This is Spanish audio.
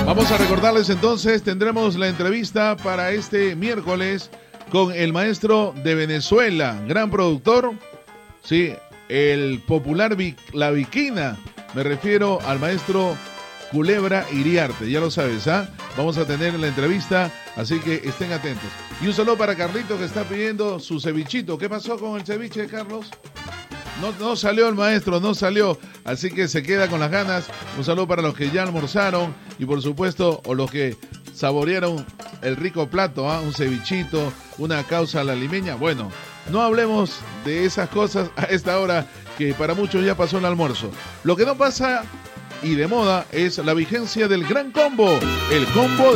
Vamos a recordarles entonces, tendremos la entrevista para este miércoles con el maestro de Venezuela, gran productor, sí, el popular La Viquina, me refiero al maestro Culebra Iriarte, ya lo sabes, ¿ah? Vamos a tener la entrevista, así que estén atentos. Y un saludo para Carlito que está pidiendo su cevichito. ¿Qué pasó con el ceviche, Carlos? No salió el maestro, no salió, así que se queda con las ganas. Un saludo para los que ya almorzaron y por supuesto, o los que saborearon el rico plato, un cevichito, una causa a la limeña. Bueno, no hablemos de esas cosas a esta hora que para muchos ya pasó el almuerzo. Lo que no pasa y de moda es la vigencia del gran combo, el combo de